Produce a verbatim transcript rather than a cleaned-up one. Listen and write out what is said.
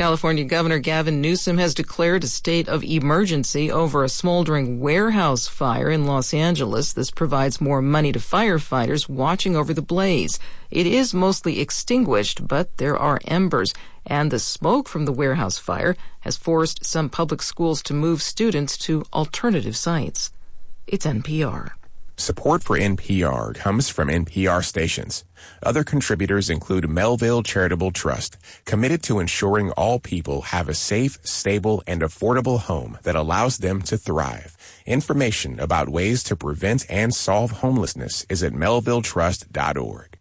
California Governor Gavin Newsom has declared a state of emergency over a smoldering warehouse fire in Los Angeles. This provides more money to firefighters watching over the blaze. It is mostly extinguished, but there are embers, and the smoke from the warehouse fire has forced some public schools to move students to alternative sites. It's N P R. Support for N P R comes from N P R stations. Other contributors include Melville Charitable Trust, committed to ensuring all people have a safe, stable, and affordable home that allows them to thrive. Information about ways to prevent and solve homelessness is at melville trust dot org.